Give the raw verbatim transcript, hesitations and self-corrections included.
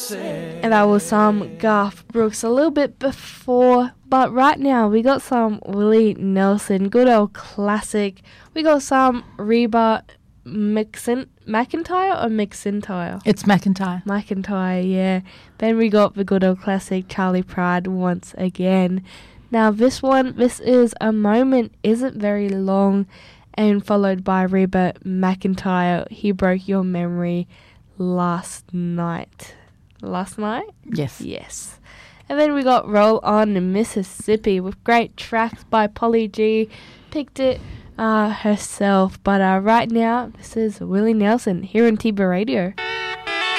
And that was some Garth Brooks a little bit before. But right now, we got some Willie Nelson, good old classic. We got some Reba Mixin- McIntyre or McIntyre? It's McIntyre. McIntyre, yeah. Then we got the good old classic Charlie Pride once again. Now this one, this is A Moment Isn't Very Long, and followed by Reba McIntyre, He Broke Your Memory Last Night. Last night? Yes. Yes. And then we got Roll On Mississippi with great tracks by Polly G. Picked it uh, herself. But uh, right now, this is Willie Nelson here on T B Radio.